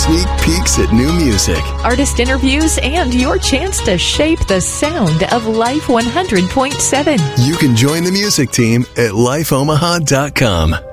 sneak peeks at new music, artist interviews, and your chance to shape the sound of Life 100.7. You can join the music team at lifeomaha.com.